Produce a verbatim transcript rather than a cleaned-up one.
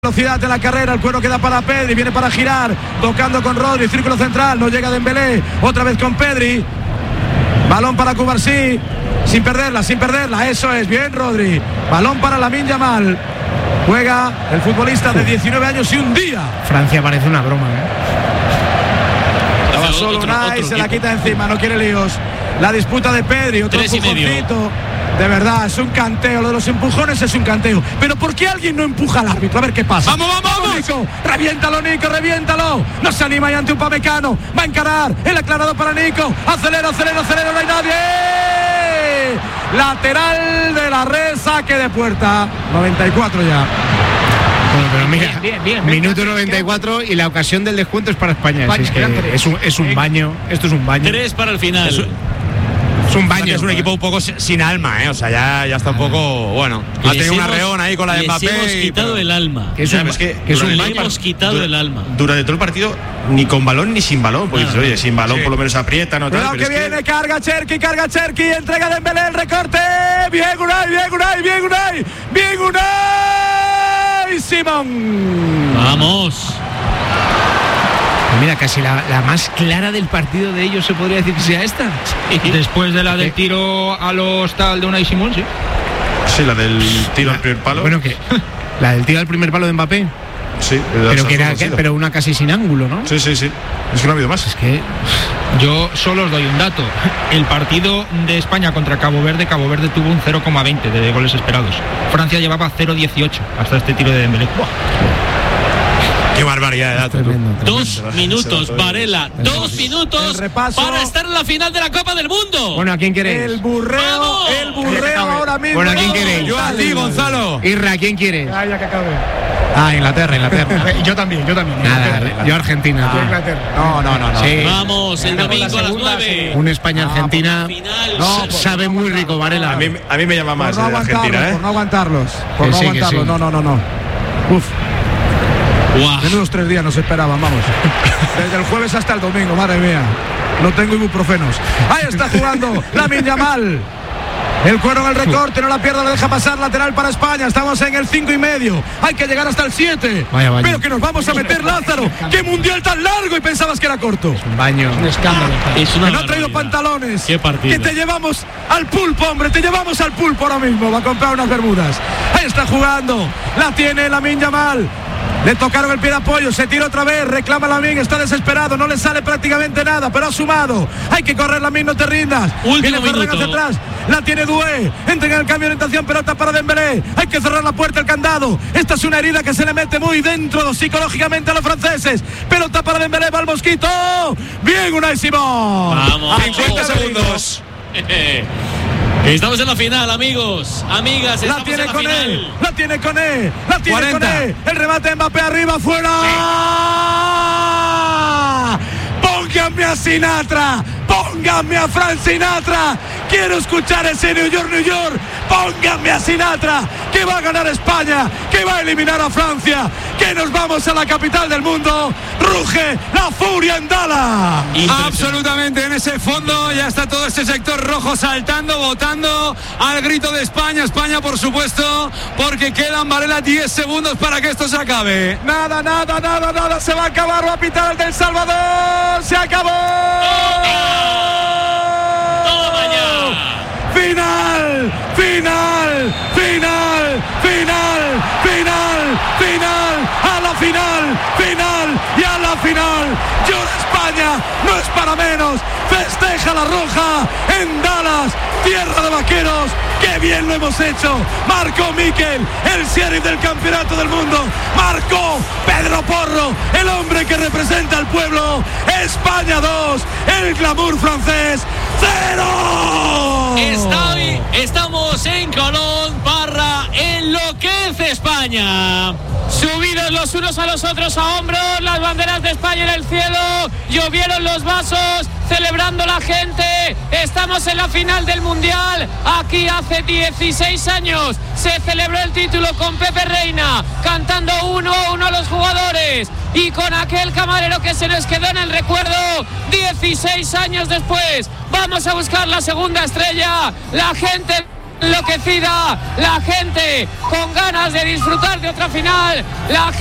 Velocidad en la carrera, el cuero queda para Pedri, viene para girar, tocando con Rodri, círculo central, no llega Dembélé, otra vez con Pedri, balón para Cubarsí, sin perderla, sin perderla, eso es, bien Rodri, balón para Lamine Yamal, juega el futbolista de diecinueve años y un día. Francia parece una broma, ¿eh? Estaba solo Unai, se la quita encima, no quiere líos, la disputa de Pedri, otro empujoncito. De verdad, es un canteo, lo de los empujones es un canteo. Pero ¿por qué alguien no empuja al árbitro? A ver qué pasa. ¡Vamos, vamos, vamos! Nico, reviéntalo, Nico, reviéntalo. No se anima y ante Upamecano. Va a encarar, el aclarado para Nico. Acelera, acelera, acelera, no hay nadie. Lateral de la red, saque de puerta. noventa y cuatro ya. Bueno, pero mira, bien, bien, bien, minuto bien, noventa y cuatro y la ocasión del descuento es para España. España, Si es, que es, un, es un baño, esto es un baño. Tres para el final. Es un, es un baño. Es un equipo un poco sin alma, ¿eh? O sea, ya, ya está un poco, bueno. Les Ha tenido una hemos- reón ahí con la de les Mbappé. hemos y- quitado pero- el alma. Que es Ya, un, pero es que que es un Le baño. hemos quitado Dura- el alma. Durante todo el partido, ni con balón ni sin balón. Pues dices, oye, sin balón Sí. por lo menos aprieta, no tal. Cuidado Pero que es viene, que carga Cherki, carga Cherki, entrega Dembélé, el recorte. Bien Unai, bien Unai, bien Unai, bien Unai. Simón. Vamos. Mira, casi la, la más clara del partido de ellos se podría decir que sea esta. Después de la del tiro a los tal de Unai Simón, sí. sí, la del tiro al primer palo. Bueno, que la del tiro al primer palo de Mbappé, sí, pero que era, ha sido. pero una casi sin ángulo, ¿no? Sí, sí, sí. Es que no ha habido más. Es que Yo solo os doy un dato. El partido de España contra Cabo Verde, Cabo Verde tuvo un cero coma veinte de goles esperados. Francia llevaba cero coma dieciocho hasta este tiro de Dembélé. Qué barbaridad de dato, tú. tremendo, tremendo. Dos minutos, Varela. Dos minutos El repaso. para estar en la final de la Copa del Mundo. Bueno, ¿a quién El queréis? burreo, ¡Vamos! el burreo ahora mismo. Bueno, ¿a quién queréis? Yo a ti, Gonzalo. Irra, ¿a quién quieres? Ah, ya que acabe. Ah, Inglaterra, Inglaterra. Yo también, yo también. Nada, yo Argentina. No, no, no, no. Sí. Vamos, el domingo a las nueve. Un España-Argentina Final. No, s- sabe muy rico, Varela. A mí, a mí me llama Por más no eh, de aguantarlos, Argentina, ¿eh? por no aguantarlos. Por Que no sí, que aguantarlos, sí. no, no, no, no. Uf, Guau. menudos tres días nos esperaban, vamos. Desde el jueves hasta el domingo, madre mía. No tengo ibuprofenos. Ahí está jugando Lamine Yamal. El cuero en el recorte, no la pierda, la deja pasar, lateral para España. Estamos en el cinco y medio. Hay que llegar hasta el siete. Vaya baño. Pero que nos vamos a meter, Lázaro. ¡Qué mundial tan largo! Y pensabas que era corto. Un baño. Un escándalo. Es una Que no ha traído barbaridad. pantalones. Qué partido. Que te llevamos al pulpo, hombre. Te llevamos al pulpo ahora mismo. Va a comprar unas bermudas. Ahí está jugando. La tiene Lamine Yamal. Le tocaron el pie de apoyo, se tira otra vez, reclama Lamine, está desesperado, no le sale prácticamente nada, pero ha sumado. Hay que correr, Lamine, no te rindas. Último Viene Ferran minuto. hacia atrás, la tiene Doué, entra en el cambio de orientación, pelota para Dembélé. Hay que cerrar la puerta, el candado. Esta es una herida que se le mete muy dentro psicológicamente a los franceses. Pelota para Dembélé, va el mosquito. Bien, Unai Simón. Vamos. cincuenta segundos. Estamos en la final, amigos, amigas. La Estamos tiene en la con final. él, la tiene con él, la tiene cuarenta. con él. El remate de Mbappé arriba, fuera. Pónganme a Sinatra, pónganme a Frank Sinatra. Quiero escuchar ese New York, New York. Pónganme a Sinatra, que va a ganar España, que va a eliminar a Francia, que nos vamos a la capital del mundo. Ruge la furia en Dallas. Absolutamente, en ese fondo ya está todo este sector rojo saltando, votando al grito de España, España por supuesto, porque quedan, Varela, diez segundos para que esto se acabe. Nada, nada, nada, nada, se va a acabar, va a pitar el del Salvador, se acabó. Toma ya. Final, final, final, final, final, final, a la final, final y a la final. Llora España, no es para menos. Festeja la roja en Dallas, tierra de vaqueros. ¡Qué bien lo hemos hecho! Marcó Miquel, el sheriff del campeonato del mundo. Marcó Pedro Porro, el hombre que representa al pueblo. España dos, el glamour francés cero. Estoy, estamos en Colón, Parra, enloquece España. Subidos los unos a los otros a hombros, las banderas de España en el cielo, llovieron los vasos, celebrando la gente. Estamos en la final del Mundial. Aquí hace dieciséis años se celebró el título con Pepe Reina, cantando uno a uno a los jugadores y con aquel camarero que se nos quedó en el recuerdo dieciséis años después. Vamos a buscar la segunda estrella. La gente enloquecida, la gente con ganas de disfrutar de otra final, la